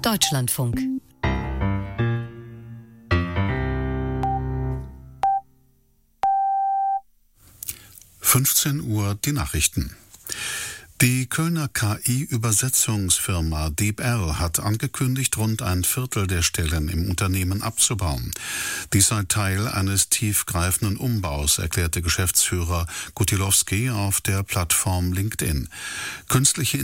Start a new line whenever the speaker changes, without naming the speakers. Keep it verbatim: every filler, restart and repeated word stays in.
Deutschlandfunk.
fünfzehn Uhr die Nachrichten. Die Kölner K I-Übersetzungsfirma DeepL hat angekündigt, rund ein Viertel der Stellen im Unternehmen abzubauen. Dies sei Teil eines tiefgreifenden Umbaus, erklärte Geschäftsführer Kutilowski auf der Plattform LinkedIn. Künstliche